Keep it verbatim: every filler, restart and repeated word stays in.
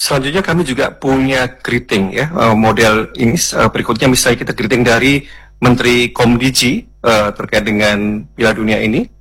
Selanjutnya kami juga punya greeting ya, uh, model ini uh, berikutnya misalnya kita greeting dari Menteri Komdiji uh, terkait dengan Piala Dunia ini.